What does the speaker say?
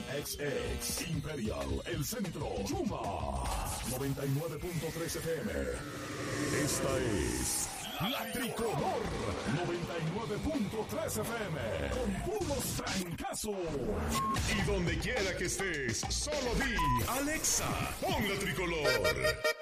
XX, Imperial, El Centro, Chuma, 99.3 FM. Esta es La Tricolor, 99.3 FM, con puros trancazos. Y donde quiera que estés, solo di, Alexa, pon La Tricolor.